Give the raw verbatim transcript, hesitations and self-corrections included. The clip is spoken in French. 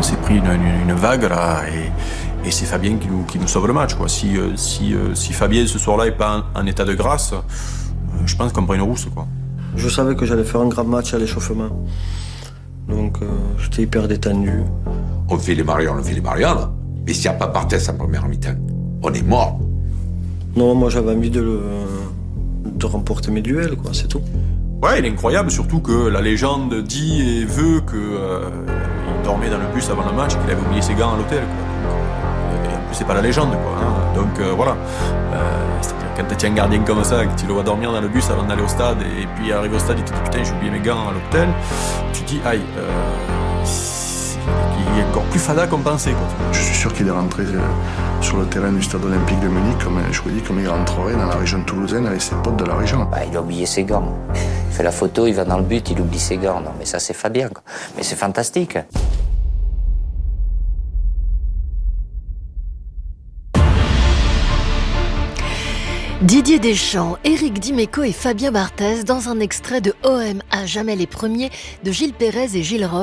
s'est pris une, une, une vague là, et, et c'est Fabien qui nous, qui nous sauve le match, quoi. Si, euh, si, euh, si Fabien ce soir-là n'est pas en, en état de grâce, euh, je pense qu'on prend une rousse, quoi. Je savais que j'allais faire un grand match à l'échauffement, donc euh, j'étais hyper détendu. On fait les Marianne, on fait les Marianne, mais s'il n'y a pas Barthès en première mi-temps, on est mort. Non, moi j'avais envie de, le, de remporter mes duels, quoi, c'est tout. Ouais, il est incroyable, surtout que la légende dit et veut qu'il euh, dormait dans le bus avant le match et qu'il avait oublié ses gants à l'hôtel, quoi. Et en plus, c'est pas la légende, quoi. Hein. Donc euh, voilà. Euh, c'est-à-dire quand tu as un gardien comme ça, que tu le vois dormir dans le bus avant d'aller au stade, et puis arrive au stade, il te dit putain, j'ai oublié mes gants à l'hôtel, tu te dis aïe, euh, il est encore plus fada qu'on pensait, quoi. Je suis sûr qu'il est rentré euh, sur le terrain du stade olympique de Munich, comme je vous dis, comme il rentrerait dans la région toulousaine avec ses potes de la région. Bah, il a oublié ses gants. Il fait la photo, il va dans le but, il oublie ses gants. Non, mais ça, c'est Fabien, quoi. Mais c'est fantastique. Didier Deschamps, Éric Dimeco et Fabien Barthez dans un extrait de O M à jamais les premiers de Gilles Pérez et Gilles Roch.